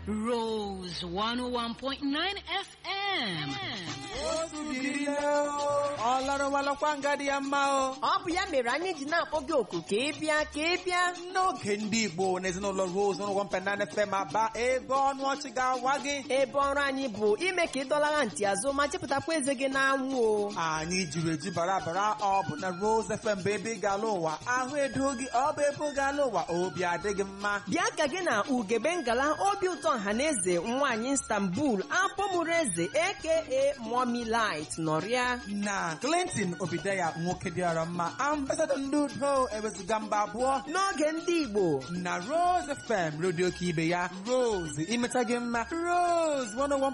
Rose 101.9 FM. Ọ bụ ya mere anyị ji na-akpọ gị oku ka ị bịa n'oge ndị Igbo n'ezinụlọ Rose 101.9 FM Aba, ebe ọnụ ọchị ga-awa gị, ebe ọrụ anyị bụ ime ka ị dọlara ntị azụ ma chepụtakwa eze gị n'anwụ o. anyị jiri eji bara ọ bụ na Rose FM bụ ebe ị ga-ala ụwa, ahụ edo gị, ọ bụ ebe ị ga-ala ụwa, obi adịghị mma. Bịa ka gị na Ugebe Ngala obi ụtọ ọhaneze nwaanyị Istanbul akpọmụrụ eze aka Mommy Light nọrịa na Clinton Obideya nwoke dịara mma, ambasadọ ndị udo ewezuga mba abụọ n'oge ndị Igbo na Rose FM redio ka ibe ya. Rose imeta gị mma. Rose 101